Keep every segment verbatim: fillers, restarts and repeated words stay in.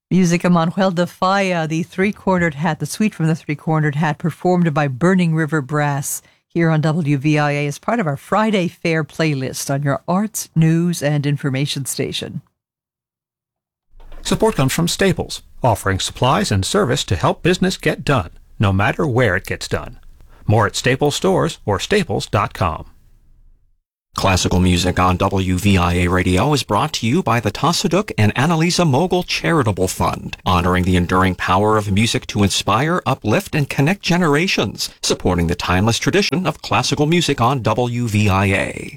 Music of Manuel de Falla, the three-cornered hat, the suite from the three-cornered hat, performed by Burning River Brass here on W V I A as part of our Friday Fair playlist on your arts, news, and information station. Support comes from Staples, offering supplies and service to help business get done, no matter where it gets done. More at Staples stores or staples dot com. Classical music on W V I A Radio is brought to you by the Tassaduk and Annalisa Mogul Charitable Fund, honoring the enduring power of music to inspire, uplift, and connect generations, supporting the timeless tradition of classical music on W V I A.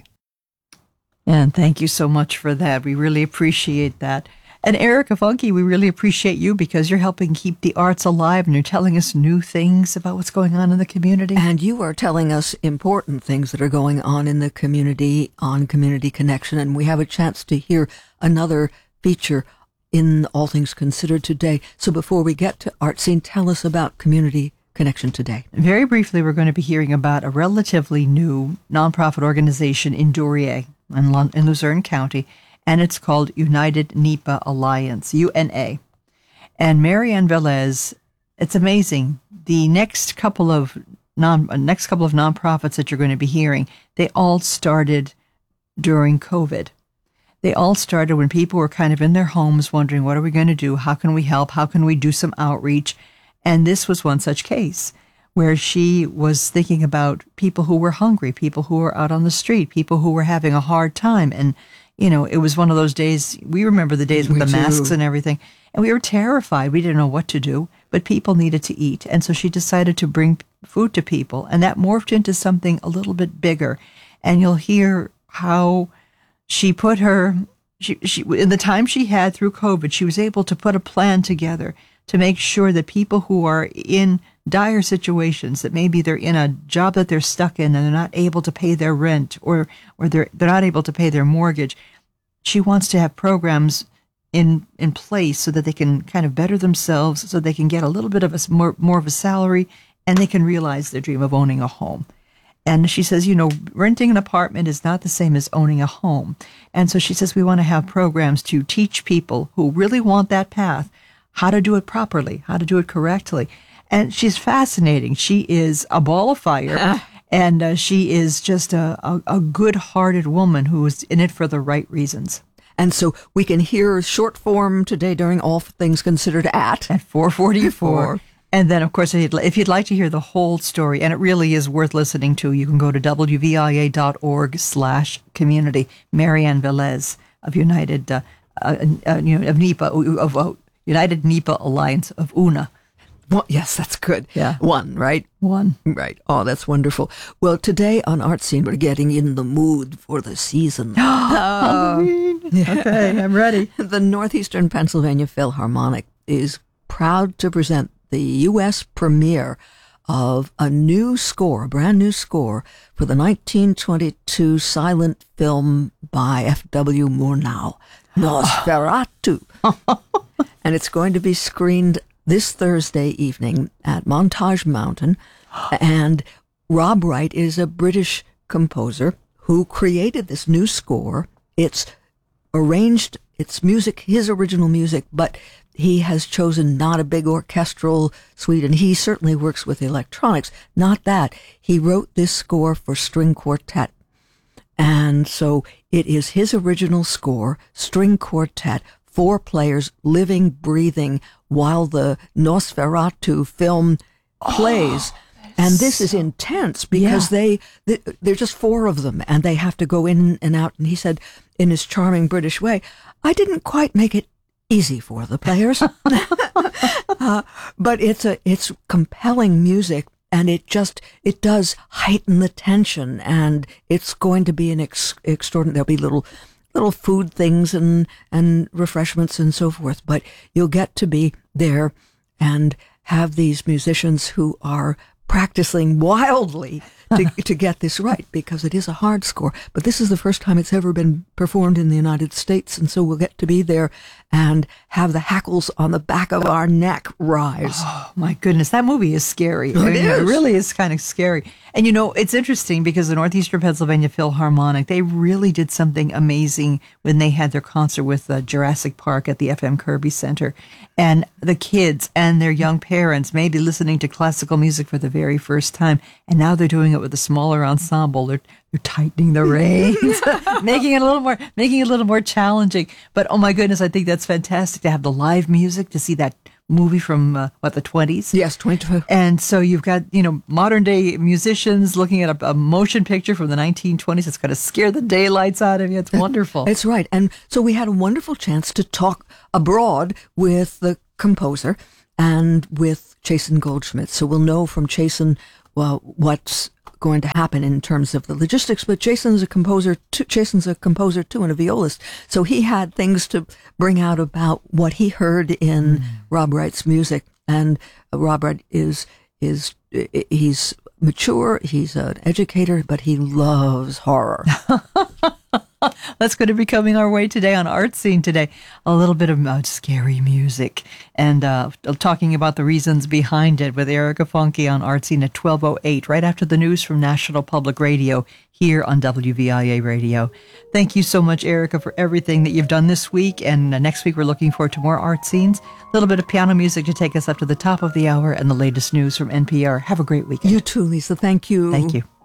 And thank you so much for that. We really appreciate that. And Erica Funky, we really appreciate you because you're helping keep the arts alive and you're telling us new things about what's going on in the community. And you are telling us important things that are going on in the community on Community Connection. And we have a chance to hear another feature in All Things Considered today. So before we get to Art Scene, tell us about Community Connection today. Very briefly, we're going to be hearing about a relatively new nonprofit organization in Duryea in, Lun- in Luzerne County. And it's called United NEPA Alliance, U N A. And Marianne Velez, it's amazing. The next couple of non next couple of nonprofits that you're going to be hearing, they all started during COVID. They all started when people were kind of in their homes wondering, what are we going to do? How can we help? How can we do some outreach? And this was one such case where she was thinking about people who were hungry, people who were out on the street, people who were having a hard time. And you know, it was one of those days, we remember the days with Me the too. masks and everything, and we were terrified. We didn't know what to do, but people needed to eat. And so she decided to bring food to people, and that morphed into something a little bit bigger. And you'll hear how she put her, she, she in the time she had through COVID, she was able to put a plan together to make sure that people who are in dire situations, that maybe they're in a job that they're stuck in and they're not able to pay their rent or or they're they're not able to pay their mortgage. She wants to have programs in in place so that they can kind of better themselves, so they can get a little bit of a more more of a salary and they can realize their dream of owning a home. And she says, you know, renting an apartment is not the same as owning a home. And so she says we want to have programs to teach people who really want that path how to do it properly, how to do it correctly. And she's fascinating. She is a ball of fire, and uh, she is just a, a, a good-hearted woman who is in it for the right reasons. And so we can hear short form today during All Things Considered at... At four forty-four. And then, of course, if you'd, if you'd like to hear the whole story, and it really is worth listening to, you can go to W V I A dot org slash community. Marianne Velez of United, uh, uh, uh, you know, of NEPA, of uh, United NEPA Alliance of U N A. Well, yes, that's good. Yeah. One, right? One. Right. Oh, that's wonderful. Well, today on Art Scene, we're getting in the mood for the season. Halloween. Okay, I'm ready. The Northeastern Pennsylvania Philharmonic is proud to present the U S premiere of a new score, a brand new score for the nineteen twenty-two silent film by F W Murnau, Nosferatu. And it's going to be screened this Thursday evening at Montage Mountain. And Rob Wright is a British composer who created this new score. It's arranged, it's music, his original music, but he has chosen not a big orchestral suite, and he certainly works with electronics. Not that. He wrote this score for string quartet. And so it is his original score, string quartet, four players living, breathing while the Nosferatu film plays. Oh, and this so... is intense because yeah. they, they, they're just four of them and they have to go in and out. And he said in his charming British way, I didn't quite make it easy for the players. uh, but it's a, it's compelling music. And it just, it does heighten the tension, and it's going to be an ex- extraordinary, there'll be little, little food things and, and refreshments and so forth, but you'll get to be there and have these musicians who are practicing wildly to, to get this right, because it is a hard score, but this is the first time it's ever been performed in the United States, and so we'll get to be there and have the hackles on the back of our neck rise. Oh, my goodness. That movie is scary. It I mean, is. It really is kind of scary. And, you know, it's interesting because the Northeastern Pennsylvania Philharmonic, they really did something amazing when they had their concert with uh, Jurassic Park at the F M Kirby Center. And the kids and their young parents may be listening to classical music for the very first time. And now they're doing it with a smaller ensemble. They're, they're tightening the reins, making it a little more, making it a little more challenging. But, oh, my goodness, I think that's fantastic to have the live music, to see that movie from, uh, what, the twenties? Yes, twenty-two. And so you've got, you know, modern day musicians looking at a, a motion picture from the nineteen twenties. It's going to scare the daylights out of you. It's wonderful. That's right. And so we had a wonderful chance to talk abroad with the composer and with Chasen Goldschmidt. So we'll know from Chasen, well, what's going to happen in terms of the logistics, but Jason's a composer too, Jason's a composer too and a violist. So he had things to bring out about what he heard in mm. Rob Wright's music. And uh, Rob Wright is, is, he's mature, he's an educator, but he loves horror. That's going to be coming our way today on Art Scene today. A little bit of uh, scary music and uh, talking about the reasons behind it with Erica Funke on Art Scene at twelve oh eight, right after the news from National Public Radio here on W V I A Radio. Thank you so much, Erica, for everything that you've done this week. And uh, next week, we're looking forward to more Art Scenes. A little bit of piano music to take us up to the top of the hour and the latest news from N P R. Have a great weekend. You too, Lisa. Thank you. Thank you.